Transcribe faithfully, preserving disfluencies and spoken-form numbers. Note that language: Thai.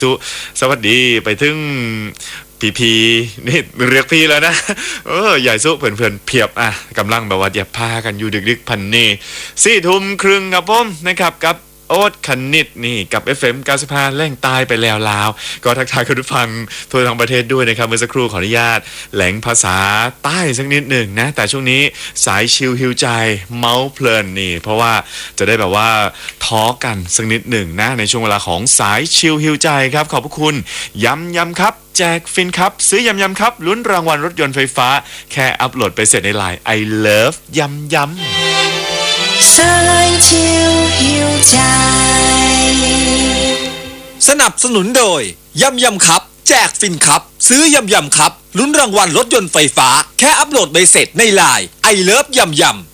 ตุสวัสดีไปถึงพีพีนี่เรียกพี่แล้วนะเออใหญ่สุเพื่อนๆเพียบอ่ะกำลังแบบว่าเดียบพากันอยู่ดึกๆพันนี่สี่ทุ่มครึ่งครับผมนะครับกับโอ๊ตคณิตนี่กับ เอฟ เอ็ม เก้าสิบห้าแล่งตายไปแล้วลาวก็ทักทายคุณผู้ฟังทั่วทั้งประเทศด้วยนะครับเมื่อสักครู่ขออนุญาตแหล่งภาษาใต้สักนิดหนึ่งนะแต่ช่วงนี้สายชิลฮิวใจเมาส์เพลินนี่เพราะว่าจะได้แบบว่าท้อกันสักนิดหนึ่งนะในช่วงเวลาของสายชิลฮิวใจครับขอบพระคุณย้ำย้ำครับแจกฟินครับซื้อยำยำครับลุ้นรางวัลรถยนต์ไฟฟ้าแค่อัปโหลดไปเสร็จในไลน์ I love ยำยำสายชิลหิวใจสนับสนุนโดยยำยำครับแจกฟินครับซื้อยำยำครับลุ้นรางวัลรถยนต์ไฟฟ้าแค่อัปโหลดใบเสร็จในไลน์ I love ยำยำ